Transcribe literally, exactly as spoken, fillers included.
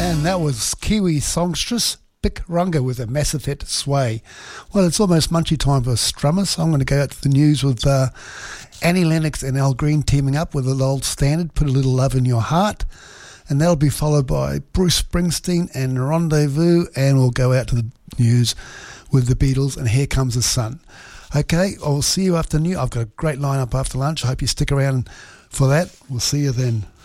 And that was Kiwi songstress Bic Runga with a massive hit, Sway. Well, it's almost munchy time for Strummer, so I'm going to go out to the news with uh, Annie Lennox and Al Green teaming up with an old standard, Put a Little Love in Your Heart. And that'll be followed by Bruce Springsteen and Rendezvous, and we'll go out to the news with the Beatles and Here Comes the Sun. Okay, I'll see you after news. I've got a great lineup after lunch. I hope you stick around for that. We'll see you then.